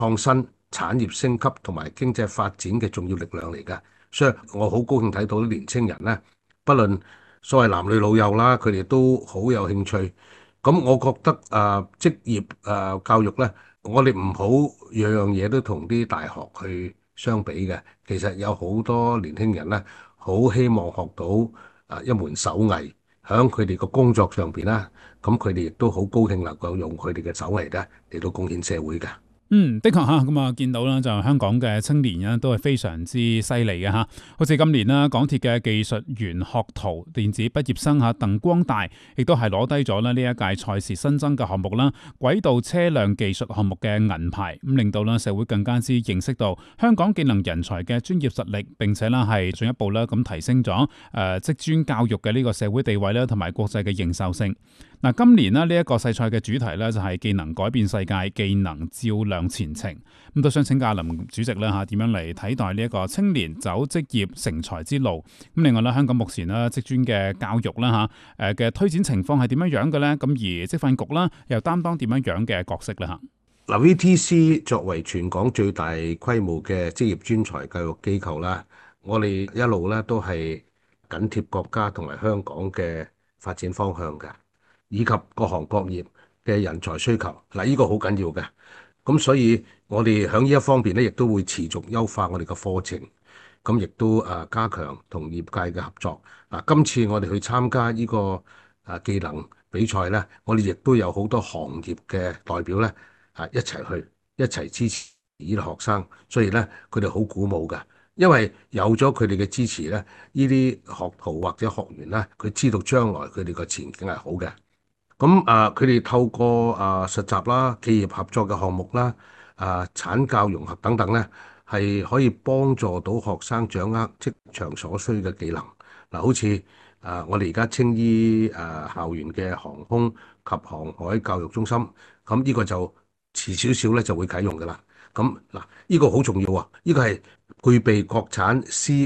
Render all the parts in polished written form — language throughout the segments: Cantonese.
創新、產業升級同埋經濟發展嘅重要力量嚟㗎。所以我好高興睇到啲年青人咧，不論所謂男女老幼啦，佢哋都好有興趣。咁我覺得職業教育咧，我哋唔好樣樣嘢都同啲大學去相比嘅。其實有好多年輕人咧，好希望學到一門手藝，喺佢哋個工作上邊啦。咁佢哋亦都好高興能夠用佢哋嘅手藝咧嚟到貢獻社會㗎。 的確嚇，咁啊見到啦，就香港嘅青年咧都係非常之犀利嘅嚇。好似今年啦，港鐵嘅技術員學徒電子畢業生嚇鄧光大，亦都係攞低咗咧呢一屆賽事新增嘅項目啦，軌道車輛技術項目嘅銀牌，咁令到啦社會更加之認識到香港技能人才嘅專業實力，並且啦係進一步啦咁提升咗職專教育嘅呢個社會地位啦，同埋國際嘅認受性。嗱，今年呢一個世賽嘅主題咧就係技能改變世界，技能照亮前程。咁都想請教林主席啦嚇，點樣嚟睇待呢一個青年走職業成才之路？咁另外咧，香港目前咧職專嘅教育啦嚇，嘅推展情況係點樣樣嘅咧？咁而職訓局啦又擔當點樣樣嘅角色咧嚇？ 嗱，VTC 作為全港最大規模嘅職業專才教育機構啦，我哋一路咧都係緊貼國家同埋香港嘅發展方向嘅，以及各行各業嘅人才需求。嗱，呢個好緊要嘅。咁所以我哋喺呢一方面咧，亦都會持續優化我哋嘅課程，咁亦都加強同業界嘅合作。嗱，今次我哋去參加呢個技能比賽咧，我哋亦都有好多行業嘅代表咧一齊去，一齊支持呢啲學生。所以咧，佢哋好鼓舞㗎，因為有咗佢哋嘅支持咧，呢啲學徒或者學員咧，佢知道將來佢哋個前景係好嘅。咁佢哋透過實習啦、企業合作嘅項目啦、產教融合等等咧，係可以幫助到學生掌握職場所需嘅技能。嗱，好似我哋而家青衣校園嘅航空及航海教育中心，咁呢個就遲少少咧就會啟用㗎啦。咁嗱，呢個好重要啊！呢個係配備國產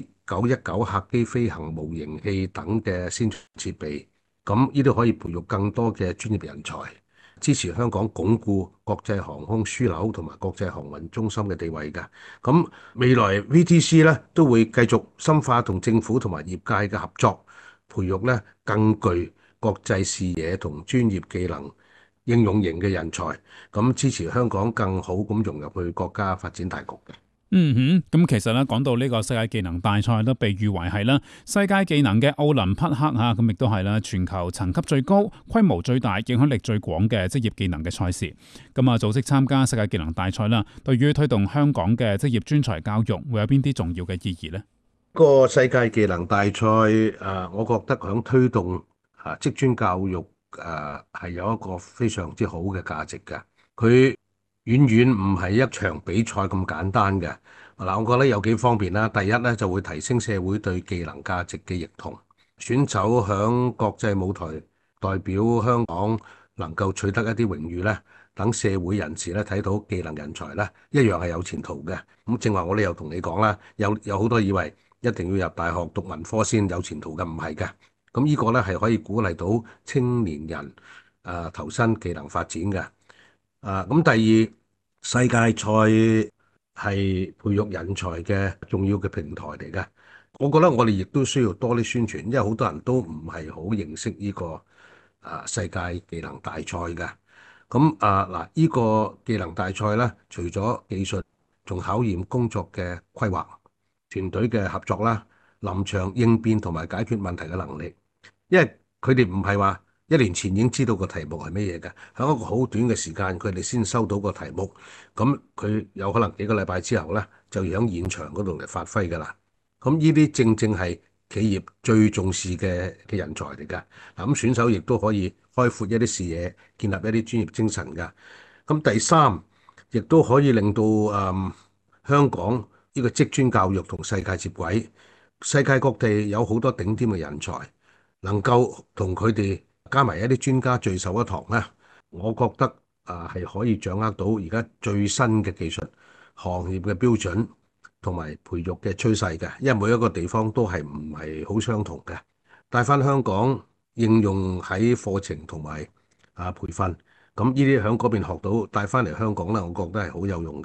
C919客機飛行模型器等嘅先進設備。咁呢度可以培育更多嘅專業人才，支持香港鞏固國際航空樞紐同埋國際航運中心嘅地位嘅。咁未來 VTC 咧都會繼續深化同政府同埋業界嘅合作，培育咧更具國際視野同專業技能應用型嘅人才，咁支持香港更好咁融入去國家發展大局嘅。 咁其實咧講到呢個世界技能大賽都被譽為係啦世界技能嘅奧林匹克嚇，咁亦都係啦全球層級最高、規模最大、影響力最廣嘅職業技能嘅賽事。咁啊，組織參加世界技能大賽啦，對於推動香港嘅職業專才教育會有邊啲重要嘅意義呢？ 個世界技能大賽我覺得響推動職專教育係有一個非常之好嘅價值嘅。佢遠遠唔係一場比賽咁簡單嘅。嗱，我覺得有幾方面啦。第一咧，就會提升社會對技能價值嘅認同。選手響國際舞台代表香港，能夠取得一啲榮譽咧，等社會人士咧睇到技能人才咧一樣係有前途嘅。咁正話我哋又同你講啦，有好多以為一定要入大學讀文科先有前途嘅，唔係嘅。咁呢個咧係可以鼓勵到青年人投身技能發展嘅。咁第二，世界賽係培育人才嘅重要嘅平台嚟嘅。我覺得我哋亦都需要多啲宣傳，因為好多人都唔係好認識呢個世界技能大賽嘅。咁嗱，呢個技能大賽咧，除咗技術，仲考驗工作嘅規劃、團隊嘅合作啦、臨場應變同埋解決問題嘅能力。因為佢哋唔係話一年前已經知道個題目係咩嘢嘅，喺一個好短嘅時間，佢哋先收到個題目，咁佢有可能幾個禮拜之後咧，就要喺現場嗰度嚟發揮㗎啦。咁呢啲正正係企業最重視嘅人才嚟㗎。嗱，咁選手亦都可以開闊一啲視野，建立一啲專業精神㗎。咁第三，亦都可以令到香港呢個職專教育同世界接軌。世界各地有好多頂尖嘅人才，能夠同佢哋加埋一啲專家聚首一堂咧，我覺得係可以掌握到而家最新嘅技術、行業嘅標準同埋培育嘅趨勢嘅。因為每一個地方都係唔係好相同嘅，帶翻香港應用喺課程同埋培訓，咁呢啲喺嗰邊學到帶翻嚟香港咧，我覺得係好有用嘅。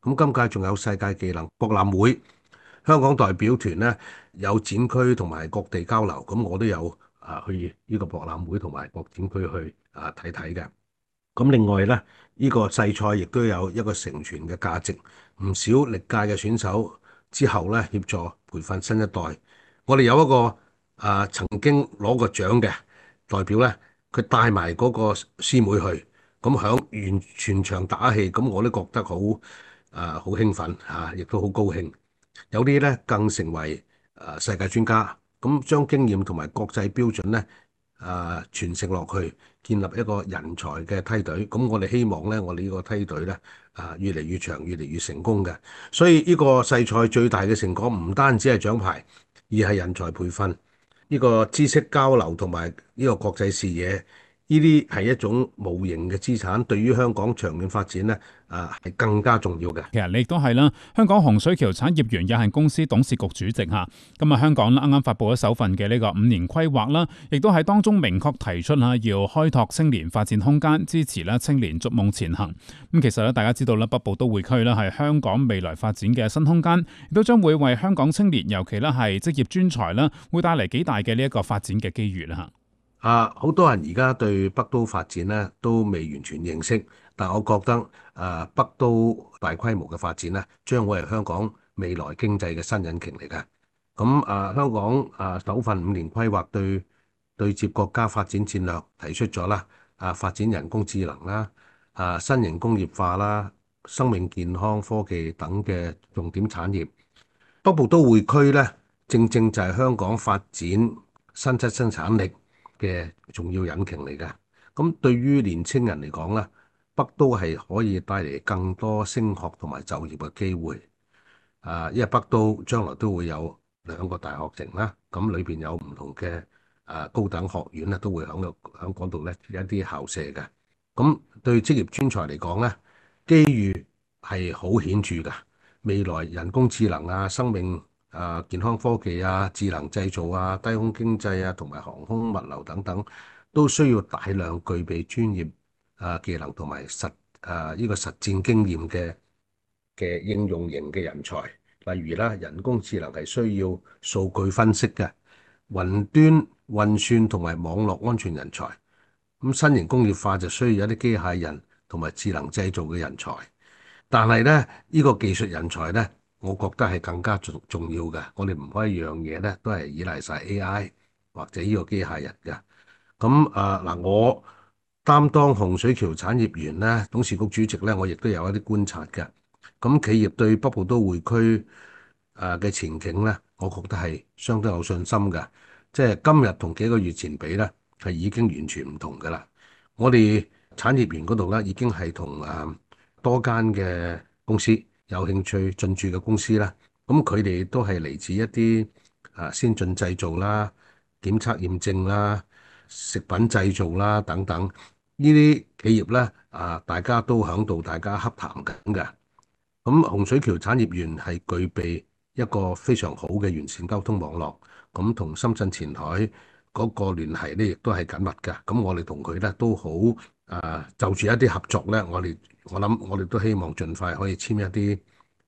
咁今屆仲有世界技能博覽會，香港代表團咧有展區同埋各地交流，咁我都有去呢個博覽會同埋各展區去睇睇嘅。咁另外咧，呢個世賽亦都有一個承傳嘅價值，唔少歷屆嘅選手之後咧協助培訓新一代。我哋有一個曾經攞過獎嘅代表咧，佢帶埋嗰個師妹去，咁響完全場打氣，咁我都覺得好興奮嚇，亦都好高興。有啲咧更成為世界專家，咁將經驗同埋國際標準咧傳承落去，建立一個人才嘅梯隊。咁我哋希望咧，我哋呢個梯隊咧越嚟越長，越嚟越成功嘅。所以呢個世賽最大嘅成果唔單止係獎牌，而係人才培訓，呢個知識交流同埋呢個國際視野，呢啲係一種無形嘅資產，對於香港長遠發展咧係更加重要嘅。 其實你亦都係啦，香港洪水橋產業園有限公司董事局主席嚇。今日香港啱啱發布咗首份嘅呢個5年規劃啦，亦都喺當中明確提出啦，要開拓青年發展空間，支持啦青年逐夢前行。咁其實咧，大家知道啦，北部都會區啦係香港未來發展嘅新空間，亦都將會為香港青年，尤其咧係職業專才啦，會帶嚟幾大嘅呢一個發展嘅機遇啦嚇。 好多人而家對北都發展咧都未完全認識，但我覺得北都大規模嘅發展咧，將會係香港未來經濟嘅新引擎嚟嘅。咁香港首份5年規劃對接國家發展戰略提出咗啦，發展人工智能啦，新型工業化啦，生命健康科技等嘅重點產業。北部都會區咧，正正就係香港發展新質生產力嘅重要引擎嚟嘅。咁對於年青人嚟講咧，北都係可以帶嚟更多升學同埋就業嘅機會。因為北都將來都會有2個大學城啦，咁裏邊有唔同嘅高等學院咧，都會喺嗰度咧一啲校舍嘅。咁對職業專才嚟講咧，機遇係好顯著㗎。未來人工智能生命健康科技智能製造低空經濟同埋航空物流等等，都需要大量具備專業技能同埋呢個實戰經驗嘅應用型嘅人才。例如啦，人工智能係需要數據分析嘅，雲端運算同埋網絡安全人才。咁新型工業化就需要一啲機械人同埋智能製造嘅人才。但係咧，呢個技術人才咧，我覺得係更加重要嘅。我哋唔可以樣嘢咧都係依賴晒 AI 或者呢個機械人嘅。咁嗱，我擔當洪水橋產業園咧董事局主席咧，我亦都有一啲觀察嘅。咁企業對北部都會區嘅前景咧，我覺得係相當有信心嘅。即係今日同幾個月前比咧，係已經完全唔同㗎啦。我哋產業園嗰度咧，已經係同多間嘅公司有興趣進駐嘅公司啦。咁佢哋都係嚟自一啲先進製造啦、檢測驗證啦、食品製造啦等等呢啲企業咧，大家都響度大家洽談緊嘅。咁洪水橋產業園係具備一個非常好嘅完善交通網絡，咁同深圳前海嗰個聯繫咧，亦都係緊密嘅。咁我哋同佢咧都好就住一啲合作咧，我諗我哋都希望盡快可以簽一啲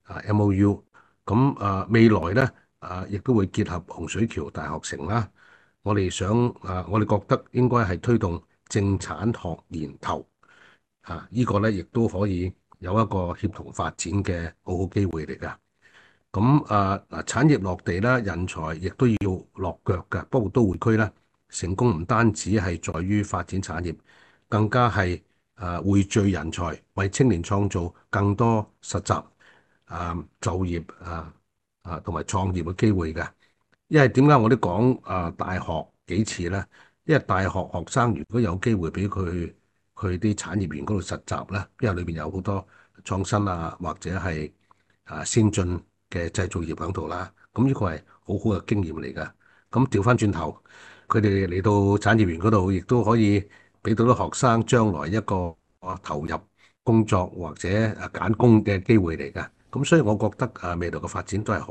MOU。咁未來咧亦都會結合洪水橋大學城啦。我哋想我哋覺得應該係推動政產學研投呢個咧亦都可以有一個協同發展嘅好好機會嚟㗎。咁產業落地啦，人才亦都要落腳㗎。北部都會區咧成功唔單止係在於發展產業，更加係匯聚人才，為青年創造更多實習就業同埋創業嘅機會㗎。因為點解我哋講大學幾次咧？因為大學學生如果有機會俾佢去啲產業園嗰度實習咧，因為裏邊有好多創新或者係先進嘅製造業喺度啦。咁呢個係好好嘅經驗嚟㗎。咁調翻轉頭，佢哋嚟到產業園嗰度，亦都可以俾到啲學生將來一個投入工作或者揀工嘅機會嚟㗎。咁所以我覺得未來嘅發展都係好嘅。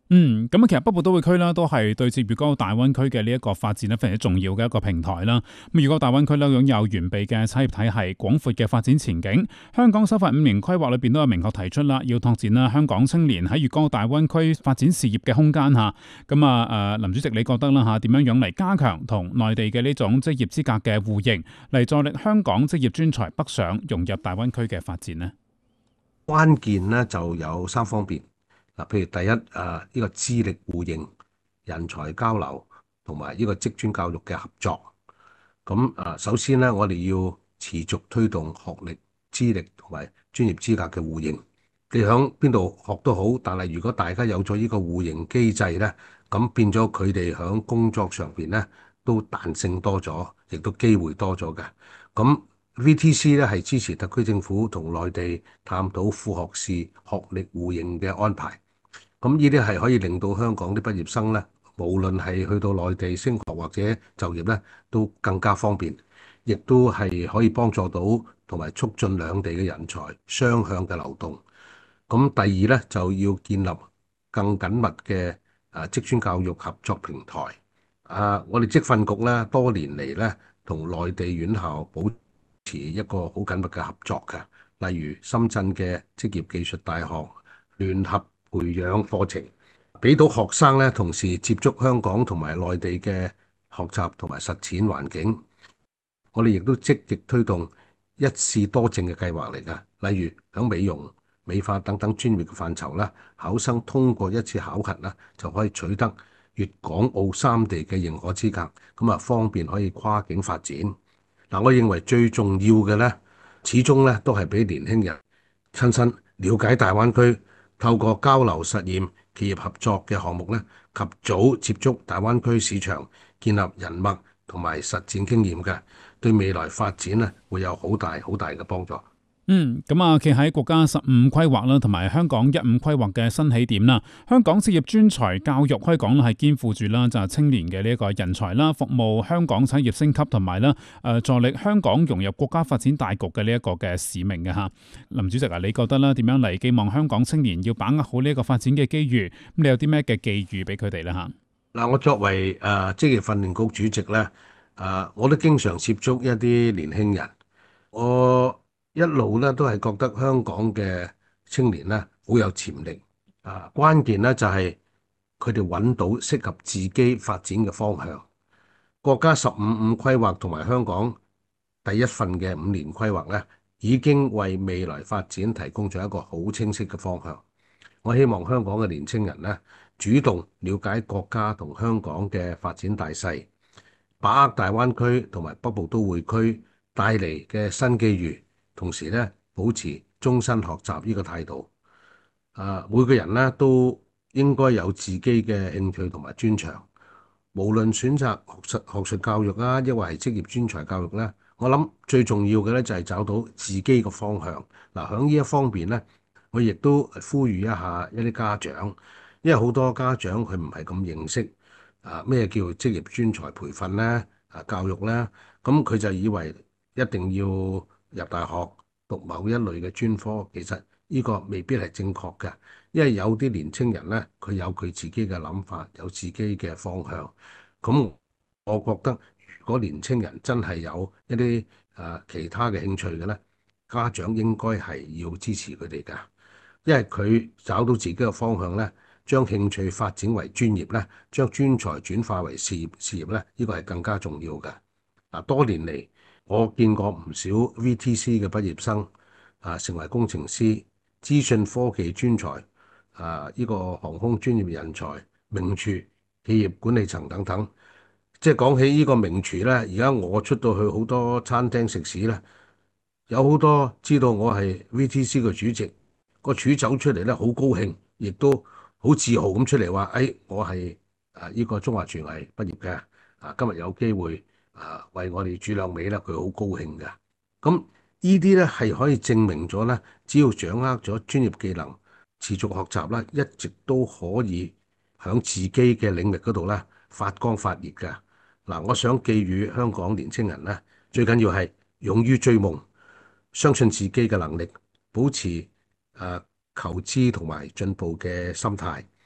咁其實北部都會區啦，都係對接粵港澳大灣區嘅呢一個發展咧，非常之重要嘅一個平台啦。咁粵港澳大灣區咧，擁有完備嘅產業體系、廣闊嘅發展前景。香港首發5年規劃裏邊都有明確提出啦，要拓展啦香港青年喺粵港澳大灣區發展事業嘅空間嚇。咁林主席，你覺得啦嚇點樣樣嚟加強同內地嘅呢種職業資格嘅互認，嚟助力香港職業專才北上融入大灣區嘅發展呢？ 關鍵咧就有三方面。嗱，譬如第一，呢個資歷互認、人才交流同埋呢個職專教育嘅合作。咁首先咧，我哋要持續推動學歷、資歷同埋專業資格嘅互認。你響邊度學都好，但係如果大家有咗呢個互認機制咧，咁變咗佢哋響工作上邊咧都彈性多咗，亦都機會多咗嘅。咁 VTC 咧係支持特區政府同內地探討副學士學歷互認嘅安排。咁呢啲係可以令到香港啲畢業生咧，無論係去到內地升學或者就業咧，都更加方便，亦都係可以幫助到同埋促進兩地嘅人才雙向嘅流動。咁第二咧，就要建立更緊密嘅職專教育合作平台。我哋職訓局咧多年嚟咧同內地院校保持一個好緊密嘅合作嘅，例如深圳嘅職業技術大學聯合培養課程，俾到學生咧同時接觸香港同埋內地嘅學習同埋實踐環境。我哋亦都積極推動一試多證嘅計劃嚟㗎，例如響美容、美髮等等專業嘅範疇啦，考生通過一次考核啦，就可以取得粵港澳三地嘅認可資格，咁方便可以跨境發展。嗱，我認為最重要嘅咧，始終咧都係俾年輕人親身了解大灣區，透過交流實驗、企業合作嘅項目咧，及早接觸大灣區市場，建立人脈同埋實踐經驗嘅，對未來發展咧會有好大好大嘅幫助。 企喺國家15規劃啦，同埋香港15規劃嘅新起點啦。香港職業專才教育可以講係肩負住啦，就係青年嘅呢一個人才啦，服務香港產業升級同埋啦，助力香港融入國家發展大局嘅呢一個嘅使命嘅吓。林主席啊，你覺得啦，點樣嚟寄望香港青年要把握好呢一個發展嘅機遇？咁你有啲咩嘅寄語俾佢哋咧吓？ 嗱，我作為職業訓練局主席咧，我都經常接觸一啲年輕人，我一路咧都係覺得香港嘅青年咧好有潛力，關鍵咧就係佢哋揾到適合自己發展嘅方向。國家15規劃同埋香港第一份嘅5年規劃咧，已經為未來發展提供咗一個好清晰嘅方向。我希望香港嘅年青人咧，主動了解國家同香港嘅發展大勢，把握大灣區同埋北部都會區帶嚟嘅新機遇，同時咧保持終身學習呢個態度。每個人咧都應該有自己嘅興趣同埋專長，無論選擇學術教育啊，抑或係職業專才教育咧，我諗最重要嘅咧就係找到自己嘅方向。嗱，喺呢一方面咧，我亦都呼籲一下一啲家長，因為好多家長佢唔係咁認識咩叫職業專才培訓咧，教育咧，咁佢就以為一定要入大學讀某一類嘅專科，其實呢個未必係正確嘅，因為有啲年青人咧，佢有佢自己嘅諗法，有自己嘅方向。咁我覺得，如果年青人真係有一啲其他嘅興趣嘅咧，家長應該係要支持佢哋㗎。因為佢找到自己嘅方向咧，將興趣發展為專業咧，將專才轉化為事業咧，呢個係更加重要嘅。多年嚟我見過唔少 VTC 嘅畢業生成為工程師、資訊科技專才呢個航空專業人才、名廚、企業管理層等等。即係講起呢個名廚咧，而家我出到去好多餐廳食肆咧，有好多知道我係 VTC 嘅主席。個廚走出嚟咧，好高興，亦都好自豪咁出嚟話：我係呢個中華廚藝畢業嘅，今日有機會為我哋煮兩味咧，佢好高興嘅。咁呢啲咧係可以證明咗咧，只要掌握咗專業技能，持續學習啦，一直都可以喺自己嘅領域嗰度咧發光發熱嘅。我想寄語香港年青人咧，最緊要係勇於追夢，相信自己嘅能力，保持求知同埋進步嘅心態，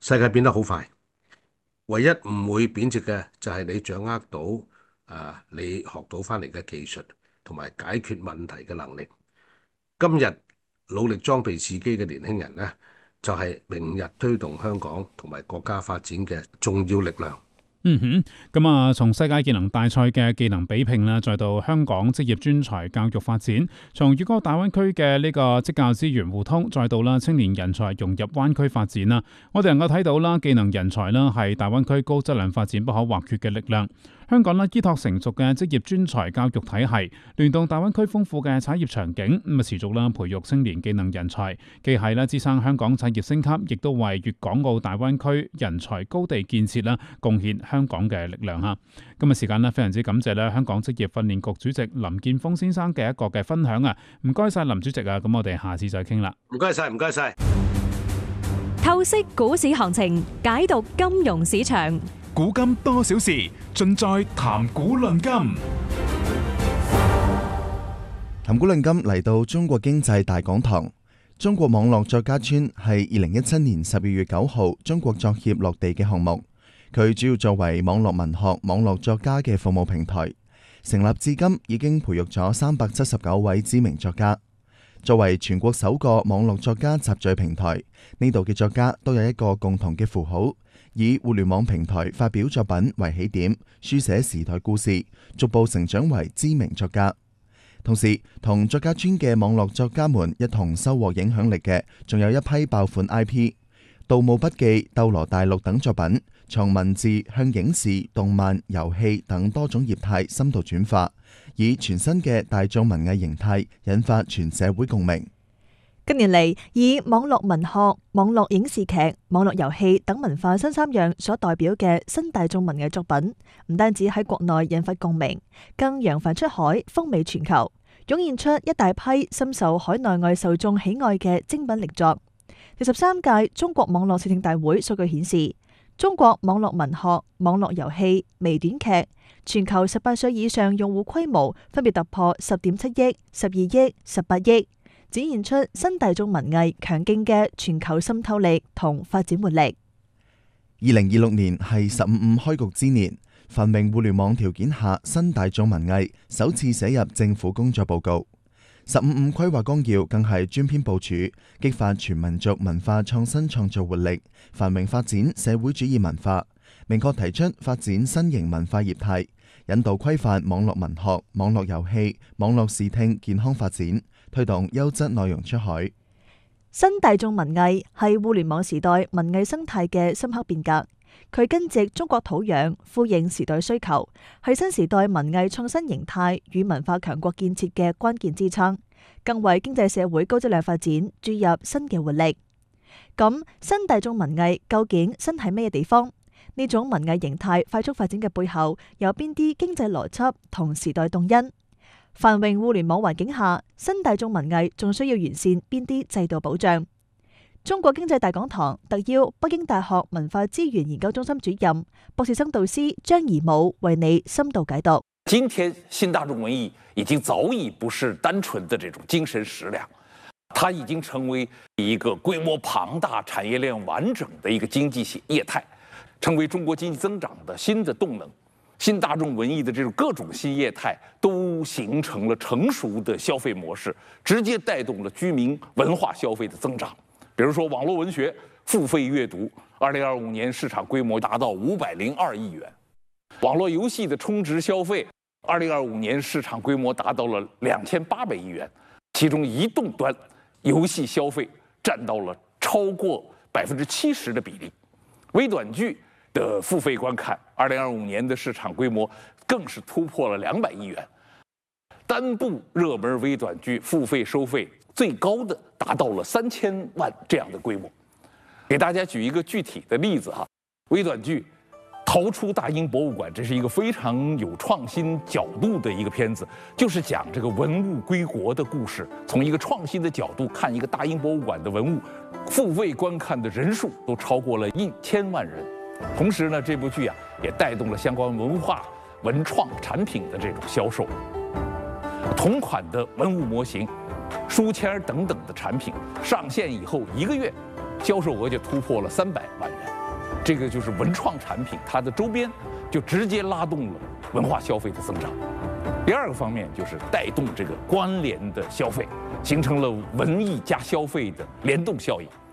世界變得好快，唯一唔會貶值嘅就係你掌握到你學到翻嚟嘅技術同埋解決問題嘅能力。今日努力裝備自己嘅年輕人呢，就係明日推動香港同埋國家發展嘅重要力量。 咁啊，從世界技能大賽嘅技能比拼啦，再到香港職業專才教育發展，從粵港澳大灣區嘅呢個職教資源互通，再到啦青年人才融入灣區發展啦，我哋能夠睇到啦，技能人才啦係大灣區高質量發展不可或缺嘅力量。香港啦依託成熟嘅職業專才教育體系，聯動大灣區豐富嘅產業場景，咁啊持續啦培育青年技能人才，既係啦支撐香港產業升級，亦都為粵港澳大灣區人才高地建設啦貢獻香港嘅力量嚇。今日時間咧非常之感謝咧香港職業訓練局主席林健鋒先生嘅一個嘅分享啊，唔該晒林主席啊，咁我哋下次再傾啦。 唔該晒，唔該晒。 透析股市行情，解讀金融市場。 古今多少事，盡在談古論今。 談古論今嚟到中國經濟大講堂。中國網絡作家村係2017年12月9號中國作協落地嘅項目。佢主要作為網絡文學、網絡作家嘅服務平台。成立至今已經培育咗379位知名作家。作為全國首個網絡作家集聚平台，呢度嘅作家都有一個共同嘅符號，以互聯網平台發表作品為起點，書寫時代故事，逐步成長為知名作家。同時，同作家村嘅網絡作家們一同收穫影響力嘅，仲有一批爆款 IP，《盜墓筆記》、《鬥羅大陸》等作品，從文字向影視、動漫、遊戲等多種業態深度轉化，以全新嘅大眾文藝形態引發全社會共鳴。 近年嚟，以網絡文學、網絡影視劇、網絡遊戲等文化新三樣所代表嘅新大眾文藝作品，唔單止喺國內引發共鳴，更揚帆出海，風靡全球，湧現出一大批深受海內外受眾喜愛嘅精品力作。第13屆中國網絡視聽大會數據顯示，中國網絡文學、網絡遊戲、微短劇全球18歲以上用戶規模分別突破10.7億、12億、18億，展現出新大眾文藝強勁嘅全球滲透力同發展活力。 2026年係15.5開局之年，繁榮互聯網條件下，新大眾文藝首次寫入政府工作報告。15.5規劃綱要更係專篇部署，激發全民族文化創新創造活力，繁榮發展社會主義文化，明確提出發展新型文化業態，引導規範網絡文學、網絡遊戲、網絡視聽健康發展，推動優質內容出海。 新大眾文藝係互聯網時代文藝生態嘅深刻變革，佢根植中國土壤，呼應時代需求，係新時代文藝創新形態與文化強國建設嘅關鍵支撐，更為經濟社會高質量發展注入新嘅活力。咁新大眾文藝究竟新喺咩地方？呢種文藝形態快速發展嘅背後，有邊啲經濟邏輯同時代動因？繁榮互聯網環境下，新大眾文藝仲需要完善邊啲制度保障？中國經濟大講堂特邀北京大學文化資源研究中心主任、博士生導師張頤武為你深度解讀。 今天新大眾文藝已經早已不是單純的這種精神食糧，它已經成為一個規模龐大、產業鏈完整的一個經濟業態，成為中國經濟增長的新的動能。新大眾文藝的這種各種新業態都形成了成熟的消費模式，直接帶動了居民文化消費的增長。比如說網絡文學付費閱讀，2025年市場規模達到502億元；網絡遊戲的充值消費，2025年市場規模達到了2800億元，其中移動端遊戲消費佔到了超過70%的比例。微短劇的付費觀看，2025年的市場規模更是突破了200億元。單部熱門微短劇付費收費最高的達到了3000萬這樣的規模。給大家舉一個具體的例子哈，微短劇《逃出大英博物館》，這是一個非常有創新角度的一個片子，就是講這個文物歸國的故事，從一個創新的角度看一個大英博物館的文物，付費觀看的人數都超過了1000萬人。同時呢，這部劇啊也帶動了相關文化文創產品的這種銷售。同款的文物模型、書籤等等的產品上線以後1個月销售额就突破了300万元。这个就是文创产品，它的周边就直接拉动了文化消费的增长。第二个方面就是带动这个关联的消费，形成了文艺加消费的联动效应。